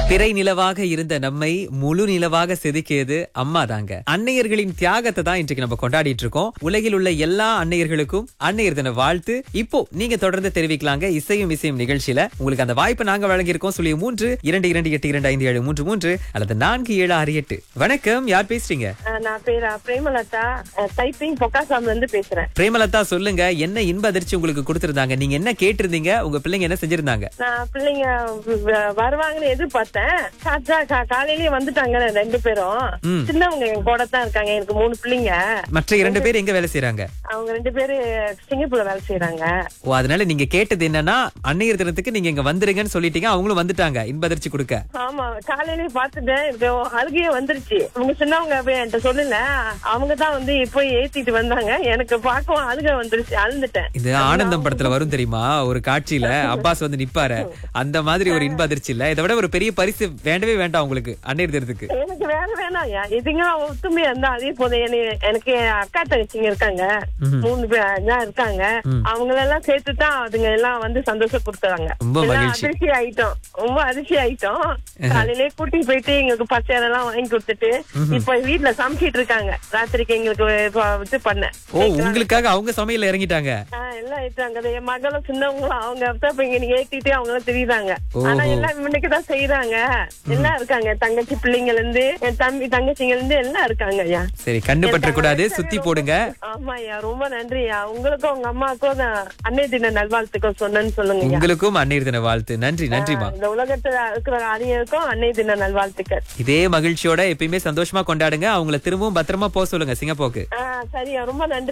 பிறை நிலவாக இருந்த நம்மை முழு நிலவாக செதுக்கியது அம்மா தாங்க. அன்னையர்களின் தியாகத்தை தான் இன்றைக்கு நம்ம கொண்டாடிட்டு இருக்கோம். உலகில் உள்ள எல்லா அன்னையர்களுக்கும் அன்னையர் தின வாழ்த்து. இப்போ நீங்க தொடர்ந்து தெரிவிக்கலாங்க இசையும் இசையும் நிகழ்ச்சியில. உங்களுக்கு அந்த வாய்ப்பை நாங்க வழங்கியிருக்கோம். 3 அல்லது 4768. வணக்கம், யார் பேசுறீங்க? நான் பேர் பிரேமலதா, டைப்பிங் பொக்காசாம்ல இருந்து பேசுறேன். பிரேமலதா, சொல்லுங்க, என்ன இன்ப அதிர்ச்சி உங்களுக்கு கொடுத்திருந்தாங்க? நீங்க என்ன கேட்டிருந்தீங்க? உங்க பிள்ளைங்க என்ன செஞ்சிருந்தாங்க? நான் பிள்ளைங்க வருவாங்கன்னு எதிர்பார்த்தேன். காலையிலேயே வந்துட்டாங்க 2 பேரும். சின்னவங்க என் கூட தான் இருக்காங்க. எனக்கு 3 பிள்ளைங்க. மற்ற 2 பேர் எங்க வேலை செய்யறாங்க? அவங்க 2 பேரு சிங்கப்பூர்ல வேலை செய்யறாங்க. ஓ, அதனால நீங்க கேட்டது என்னன்னா அன்னையர் தினத்துக்கு நீங்க இங்க வந்துருங்கன்னு சொல்லிட்டீங்க. அவங்களும் வந்துட்டாங்க இன்ப அதிர்ச்சி கொடுக்க. ஆமா, காலையிலேயே பாத்துட்டேன். அழுகையே வந்துருச்சு. அவங்க சின்னவங்க என்கிட்ட சொல்லல. அவங்க தான் வந்து போய் ஏத்திட்டு வந்தாங்க. எனக்கு பார்க்கவும் அழுகை வந்துருச்சு. அழுந்துட்டேன். இது ஆனந்தம் படத்துல வரும் தெரியுமா, ஒரு காட்சியில அப்பாஸ் வந்து நிப்பாரு, அந்த மாதிரி ஒரு இன்ப அதிர்ச்சி இல்ல. இதை விட ஒரு பெரிய பரிசு வேண்டவே வேண்டாம் உங்களுக்கு அன்னையர் தினத்துக்கு. எனக்கு வேற வேணாம், எதுங்க ஒத்துமையா இருந்தா அதே போதும். எனக்கு அக்கா தங்கச்சிங்க இருக்காங்க, 3 பேர் தான் இருக்காங்க. அவங்களெல்லாம் சேர்த்துதான் அதுங்க எல்லாம் வந்து சந்தோஷம் கொடுத்தாங்க. அதிர்ச்சி ஆயிட்டோம், ரொம்ப அதிர்ச்சி ஆயிட்டோம். காலையிலே கூட்டி போயிட்டு எங்களுக்கு பச்சையெல்லாம் வாங்கி கொடுத்துட்டு இப்ப வீட்டுல சமைச்சிட்டு இருக்காங்க. ராத்திரிக்கு எங்களுக்கு இது பண்ண. ஓ, உங்களுக்காக அவங்க சமையல இறங்கிட்டாங்க. எல்லாம் ஏற்றாங்க. என் மகளும் சின்னவங்களும் அவங்க ஏத்திட்டு அவங்க எல்லாம் தெரியுறாங்க. ஆனா எல்லாம் இன்னைக்குதான் செய்யறாங்க. எல்லாம் இருக்காங்க. தங்கச்சி பிள்ளைங்க இருந்து என் தம்பி தங்கச்சிங்க இருந்து எல்லாம் இருக்காங்க. ஐயா, சரி, கண்டுபற்ற கூடாது, சுத்தி போடுங்க. ஆமா ஐயா, ரொம்ப நன்றியா. உங்களுக்கும் உங்க அம்மாவுக்கும் அன்னைய தின நல்வாழ்த்துக்கள் சொன்னேன்னு சொல்லுங்க. உங்களுக்கும் அன்னையர் தின வாழ்த்து. நன்றி, நன்றிமா. இந்த உலகத்துல இருக்கிற அனைவருக்கும் அன்னைய தின நல்வாழ்த்துக்கள். இதே மகிழ்ச்சியோட எப்பயுமே சந்தோஷமா கொண்டாடுங்க. அவங்கள திரும்பவும் பத்திரமா போக சொல்லுங்க சிங்கப்பூருக்கு. சரியா, ரொம்ப நன்றி.